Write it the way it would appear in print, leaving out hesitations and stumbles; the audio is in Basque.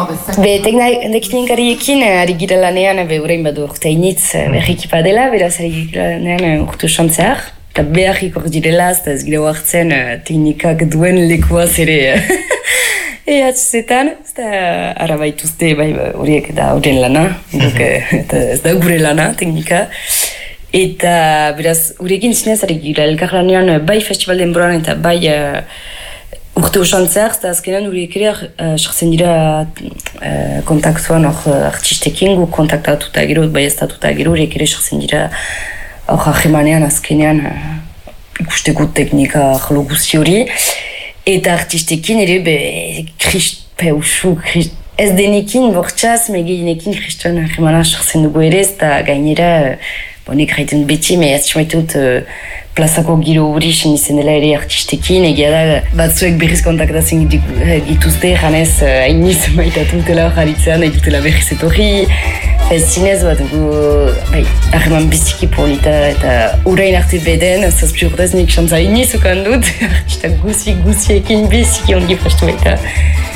Teknikariekin ari gira lanean, orain badu urteinitz berrikipa dela, beraz ari gira lanean urtu xantzeak. Eta beharrik hor direla, ez gira hartzen teknikak duen lekuaz ere ehatzetan. Eta ara baituzte horiek eta horien lana, ez da gure lana teknika. Eta beraz, horiekin zinez ari gira elkarlanean bai festival denboran eta bai urte usantzeak, eta azkenan horiek ere sartzen dira kontaktuan artistekin gu kontaktatuta gero, bai ez datuta gero, horiek ere sartzen dira hor ahemanean azkenean ikusteko teknika ahlo guzti hori. Eta artistekin ere ez denekin bortxaz, megeinekin kristuan ahemana sartzen dugu ere, eta gainera nik gaiten beti, ez sumaitut plazako giro hori sen izen dela ere artistekin, egia da batzuek berriz kontaktatzen dituzte, janez hainiz maitatutela jarritzen, nahi dutela berriz etorri. Ez zinez bat ahreman biziki polita eta urain arte beden, zazpi urtez nik xantza hainiz ukan dut, artistak guziekin biziki ongi pastu baita.